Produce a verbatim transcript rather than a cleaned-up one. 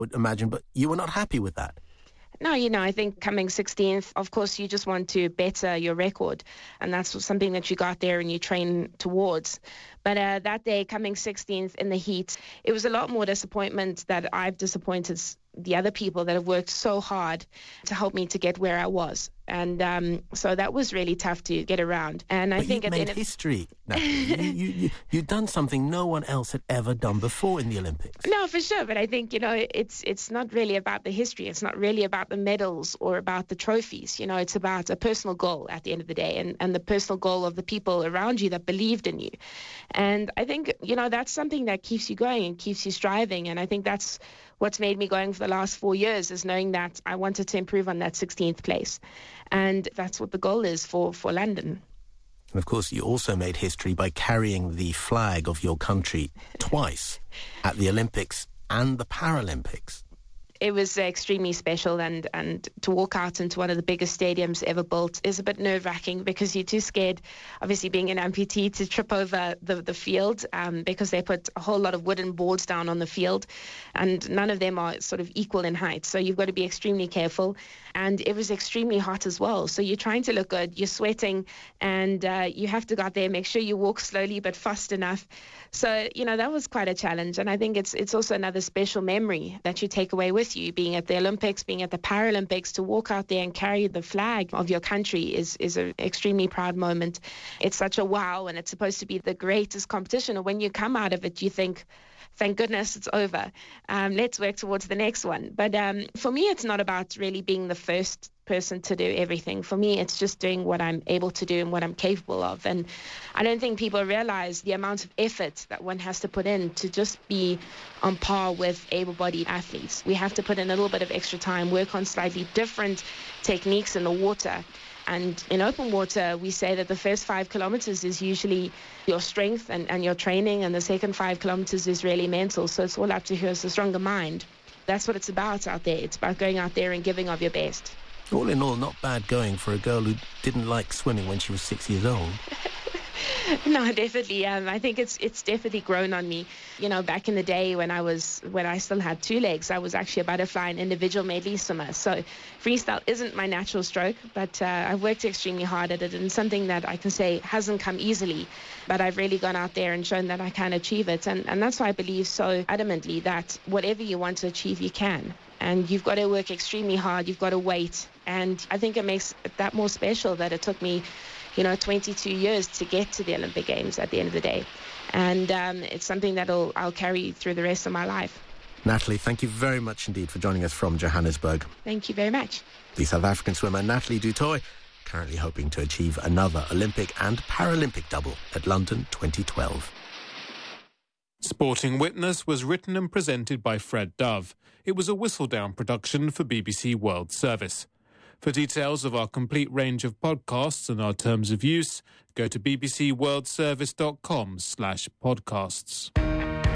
would imagine, but you were not happy with that. No, you know, I think coming sixteenth, of course, you just want to better your record. And that's something that you got there and you train towards. But uh, that day, coming sixteenth in the heat, it was a lot more disappointment that I've disappointed the other people that have worked so hard to help me to get where I was. And um, so that was really tough to get around. And I but think you've at made the end history. Natalie. you, you, you, you've done something no one else had ever done before in the Olympics. No, for sure. But I think, you know, it's it's not really about the history. It's not really about the medals or about the trophies. You know, it's about a personal goal at the end of the day, and, and the personal goal of the people around you that believed in you. And I think, you know, that's something that keeps you going and keeps you striving. And I think that's what's made me going for the last four years is knowing that I wanted to improve on that sixteenth place. And that's what the goal is for, for London. And of course, you also made history by carrying the flag of your country twice at the Olympics and the Paralympics. It was extremely special, and, and to walk out into one of the biggest stadiums ever built is a bit nerve-wracking because you're too scared, obviously being an amputee, to trip over the, the field um, because they put a whole lot of wooden boards down on the field and none of them are sort of equal in height. So you've got to be extremely careful. And it was extremely hot as well. So you're trying to look good, you're sweating, and uh, you have to go out there, make sure you walk slowly but fast enough. So, you know, that was quite a challenge. And I think it's it's also another special memory that you take away with you, being at the Olympics, being at the Paralympics. To walk out there and carry the flag of your country is, is an extremely proud moment. It's such a wow, and it's supposed to be the greatest competition. And when you come out of it, you think, thank goodness it's over. Um, let's work towards the next one. But um, for me, it's not about really being the first person to do everything. For me, it's just doing what I'm able to do and what I'm capable of. And I don't think people realize the amount of effort that one has to put in to just be on par with able-bodied athletes. We have to put in a little bit of extra time, work on slightly different techniques in the water. And in open water, we say that the first five kilometers is usually your strength and, and your training, and the second five kilometers is really mental. So it's all up to who has the stronger mind. That's what it's about out there. It's about going out there and giving of your best. All in all, not bad going for a girl who didn't like swimming when she was six years old. No, definitely. Um, I think it's it's definitely grown on me. You know, back in the day when I was when I still had two legs, I was actually a butterfly and individual medley swimmer. So freestyle isn't my natural stroke, but uh, I've worked extremely hard at it, and something that I can say hasn't come easily. But I've really gone out there and shown that I can achieve it, and and that's why I believe so adamantly that whatever you want to achieve, you can. And you've got to work extremely hard. You've got to wait, and I think it makes it that more special that it took me, you know, twenty-two years to get to the Olympic Games at the end of the day. And um, it's something that I'll, I'll carry through the rest of my life. Natalie, thank you very much indeed for joining us from Johannesburg. Thank you very much. The South African swimmer Natalie du Toit, currently hoping to achieve another Olympic and Paralympic double at London twenty twelve. Sporting Witness was written and presented by Fred Dove. It was a Whistledown production for B B C World Service. For details of our complete range of podcasts and our terms of use, go to bbcworldservice.com slash podcasts.